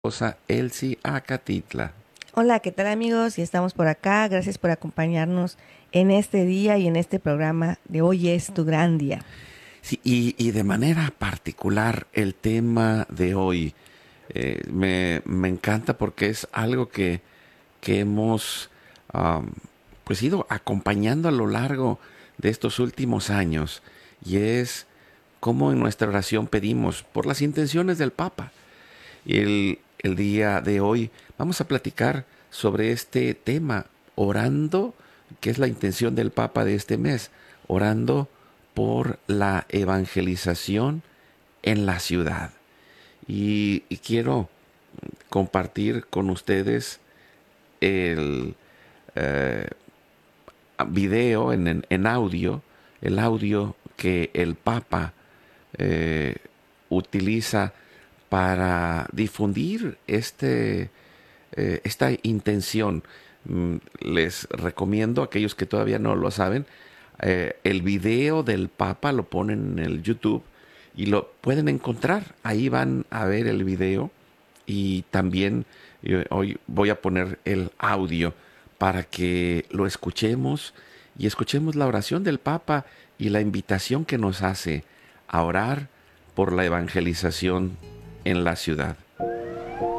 esposa Elsie Acatitla. Hola, ¿qué tal amigos? Y estamos por acá. Gracias por acompañarnos en este día y en este programa de Hoy es tu gran día. Sí, y de manera particular el tema de hoy me encanta porque es algo que hemos am, pues ido acompañando a lo largo de estos últimos años, y es cómo en nuestra oración pedimos por las intenciones del Papa. El día de hoy vamos a platicar sobre este tema, orando, que es la intención del Papa de este mes, orando por la evangelización en la ciudad. Y quiero compartir con ustedes el eh, video en audio, el audio que el Papa eh, utiliza para difundir esta intención. Les recomiendo a aquellos que todavía no lo saben, el video del Papa lo ponen en el YouTube y lo pueden encontrar. Ahí van a ver el video, y también hoy voy a poner el audio para que lo escuchemos y escuchemos la oración del Papa y la invitación que nos hace a orar por la evangelización en la ciudad.